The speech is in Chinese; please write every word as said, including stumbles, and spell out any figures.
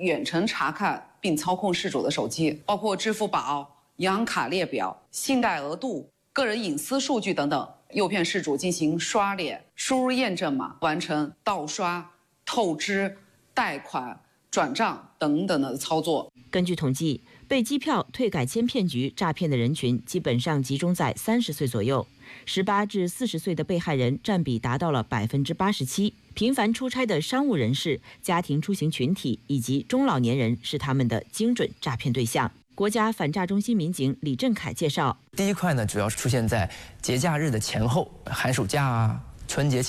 远程查看并操控事主的手机，包括支付宝、银行卡列表、信贷额度、个人隐私数据等等，诱骗事主进行刷脸、输入验证码、完成盗刷、透支、贷款、转账等等的操作。 根据统计，被机票退改签骗局诈骗的人群基本上集中在三十岁左右，十八至四十岁的被害人占比达到了百分之八十七。频繁出差的商务人士、家庭出行群体以及中老年人是他们的精准诈骗对象。国家反诈中心民警李振凯介绍， 第一块呢，主要是出现在节假日的前后，寒暑假啊、春节期。